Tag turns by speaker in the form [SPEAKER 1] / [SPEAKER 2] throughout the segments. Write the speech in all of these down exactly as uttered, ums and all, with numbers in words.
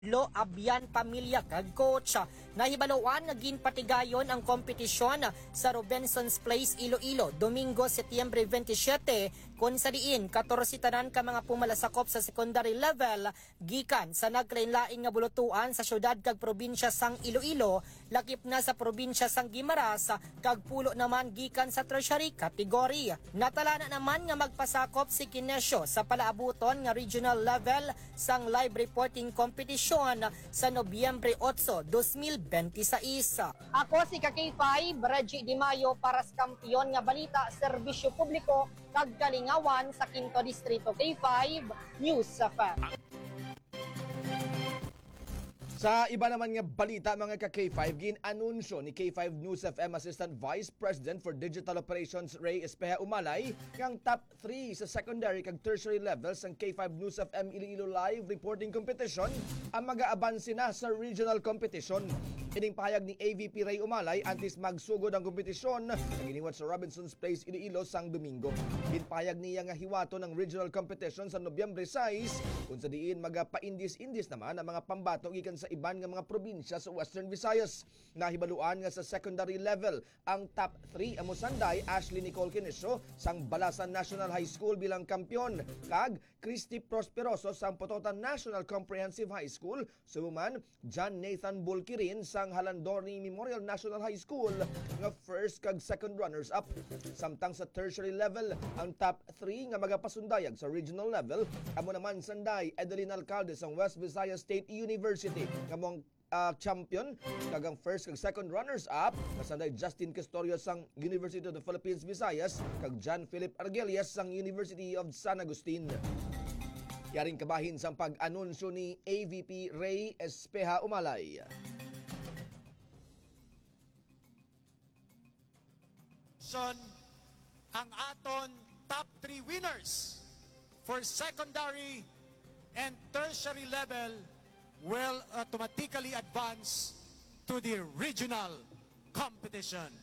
[SPEAKER 1] Lo Abian Pamilya kag coach. Nahibaluan nga ginpatigayon ang kompetisyon sa Robinson's Place Iloilo Domingo Setyembre twenty-seven kun sa diin katorse tanan ka mga pumalasakop sa secondary level gikan sa naglain-lain nga bulutuan sa syudad kag probinsya sang Iloilo lakip na sa probinsya sang Guimaras kag pulo naman gikan sa tertiary category. Natalana naman nga magpasakop si Kinesio sa palaabuton nga regional level sang live reporting competition sa Nobyembre eight, twenty twenty-six. Ako si K five, Reggie Di Mayo para sa kampiyon nga balita, serbisyo publiko kag kalingawan sa Quinto Distrito. K five News F M.
[SPEAKER 2] Sa iba naman nga balita mga ka-K five, gin-anunsyo ni K five News F M Assistant Vice President for Digital Operations Ray Espeha Umalay ng top three sa secondary kag tertiary levels ng K five News F M Iloilo Live Reporting Competition ang mag-aabansi na sa regional competition. Ining pahayag ni A V P Ray Umalay antes magsugod ang kompetisyon na giniwat sa Robinson's Place Iloilo sang Domingo. Ginpahayag niya nga hiwato ng regional competition sa Nobyembre six kung sa diin magapaindis-indis naman ang mga pambato gikan sa iban nga mga probinsya sa Western Visayas. Nahibaluan nga sa secondary level ang top three amo sanday Ashley Nicole Kinesio sang Balasan National High School bilang kampyon kag Christy Prosperoso sang Pototan National Comprehensive High School, sumuman John Nathan Bulkirin sang Halandorni Memorial National High School nga first kag second runners up. Samtang sa tertiary level ang top three nga magapasundayag sa regional level amo naman sanday Edeline Alcalde sang West Visayas State University nga mong uh, champion kagang first kag second runners up nga sanday Justin Castorio sang University of the Philippines Visayas kag John Philip Argelias sang University of San Agustin. Yaring kabahin sang pag-anunsyo ni A V P Ray Espeha Umalay.
[SPEAKER 3] Ang aton top three winners for secondary and tertiary level will automatically advance to the regional competition.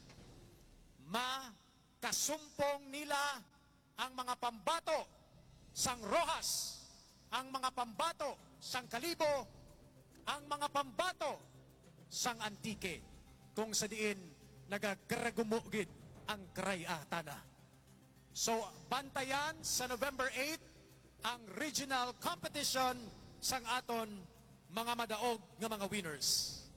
[SPEAKER 3] Makasumpong nila ang mga pambato sang Rojas, ang mga pambato sang Kalibo, ang mga pambato sang Antique, kung sa diin nagagragumugid ang krayatana. So, bantayan sa November eighth ang regional competition sang aton mga madaog nga mga winners.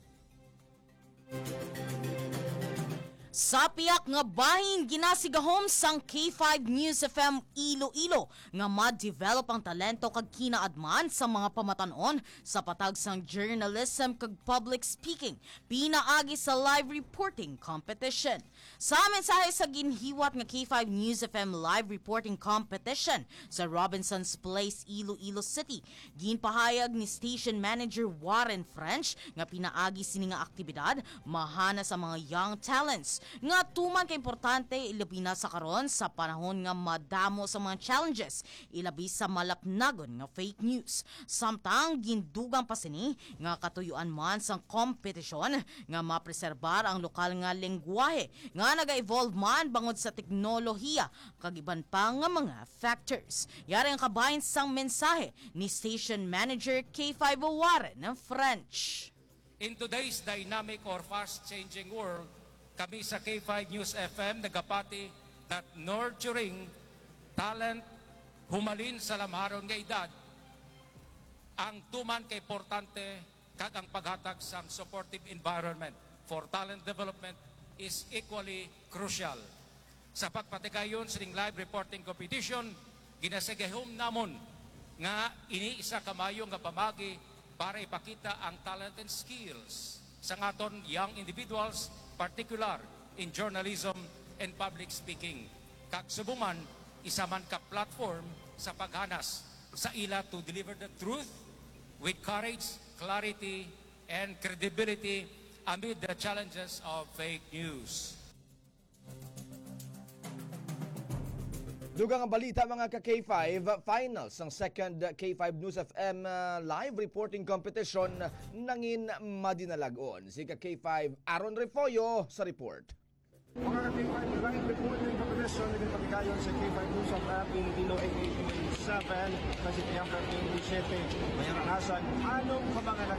[SPEAKER 4] Sa piyak nga bahin ginasigahom sang K five News F M Iloilo nga ma-develop ang talento kag kinaadman sa mga pamatanon sa patag sang journalism kag public speaking pinaagi sa live reporting competition. Sa mensahe sa ginhiwat nga K five News F M live reporting competition sa Robinson's Place Iloilo City, ginpahayag ni station manager Warren French nga pinaagi sini nga aktibidad mahana sa mga young talents nga tuman kay importante ilabi na sa karon sa panahon nga madamo sa mga challenges ilabi sa malapnagon nga fake news. Samtang gindugang pa sini nga katuyuan man sang kompetisyon nga mapreserbar ang lokal nga lengguwahe nga naga-evolve man bangod sa teknolohiya kag iban pa nga mga factors. Yari ang kabahin sang mensahe ni station manager K five Warren ng French.
[SPEAKER 5] In today's dynamic or fast-changing world, kami sa K five News F M nagapati that nurturing talent humalin sa lamharon nga edad ang tuman kay importante kag ang paghatag sa supportive environment for talent development is equally crucial. Sa pagpatigayon sa live reporting competition, ginasagahom namon nga iniisa kamayo nga pamagi para ipakita ang talent and skills sa aton young individuals, particular in journalism and public speaking. Kag subuman, isa man ka platform sa paghanas sa ila to deliver the truth with courage, clarity, and credibility amid the challenges of fake news.
[SPEAKER 2] Dugang ang balita mga ka-K five, finals ng second K five News F M uh, live reporting competition nangin madinalagon. Si ka-K five Aaron Refoyo sa report.
[SPEAKER 6] Mga ka-K five, live reporting competition naging patigayon sa K five News F M in Iloilo. seven sa Sitiyang twenty-seven may ranasan anong kabangan